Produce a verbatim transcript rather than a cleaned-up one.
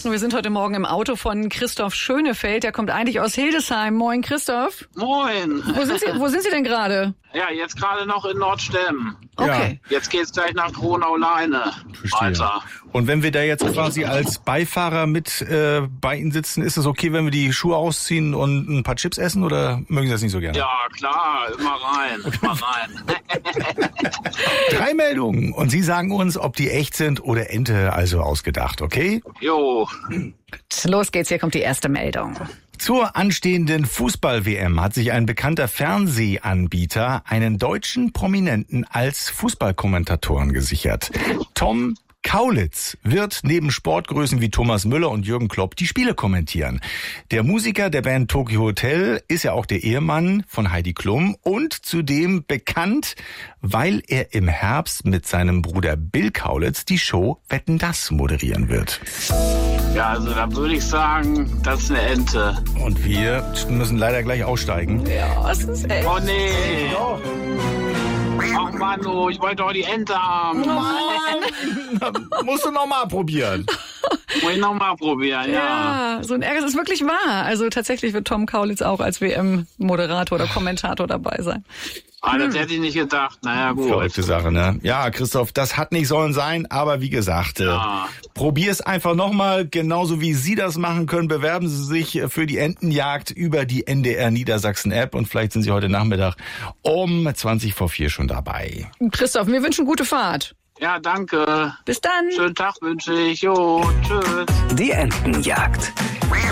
Thorsten, wir sind heute Morgen im Auto von Christoph Schönefeld. Der kommt eigentlich aus Hildesheim. Moin, Christoph. Moin. Wo sind Sie, wo sind Sie denn gerade? Ja, jetzt gerade noch in Nordstemm. Okay. Ja. Jetzt geht's gleich nach Kronau-Leine weiter. Und wenn wir da jetzt quasi als Beifahrer mit äh, bei Ihnen sitzen, ist es okay, wenn wir die Schuhe ausziehen und ein paar Chips essen oder mögen Sie das nicht so gerne? Ja, klar, immer rein, immer rein. Drei Meldungen und Sie sagen uns, ob die echt sind oder Ente, also ausgedacht, okay? Jo. Los geht's, hier kommt die erste Meldung. Zur anstehenden Fußball-W M hat sich ein bekannter Fernsehanbieter einen deutschen Prominenten als Fußballkommentatoren gesichert. Tom Kaulitz wird neben Sportgrößen wie Thomas Müller und Jürgen Klopp die Spiele kommentieren. Der Musiker der Band Tokyo Hotel ist ja auch der Ehemann von Heidi Klum und zudem bekannt, weil er im Herbst mit seinem Bruder Bill Kaulitz die Show Wetten, dass moderieren wird. Ja, also da würde ich sagen, das ist eine Ente. Und wir müssen leider gleich aussteigen. Ja, es ist echt. Oh nee. Ach Mann, oh, ich wollte doch die Ente haben. Musst du noch mal probieren. Muss ich noch mal probieren, ja. Ja, so ein Ärger, es ist wirklich wahr. Also tatsächlich wird Tom Kaulitz auch als W M-Moderator oder Kommentator dabei sein. Ah, das hätte ich nicht gedacht. Naja, gut. Verrückte Sache, ne? Ja, Christoph, das hat nicht sollen sein, aber wie gesagt, Ja. äh, probier's einfach nochmal, genauso wie Sie das machen können. Bewerben Sie sich für die Entenjagd über die N D R Niedersachsen App und vielleicht sind Sie heute Nachmittag um zwanzig vor vier schon dabei. Christoph, wir wünschen gute Fahrt. Ja, danke. Bis dann. Schönen Tag wünsche ich. Jo, tschüss. Die Entenjagd.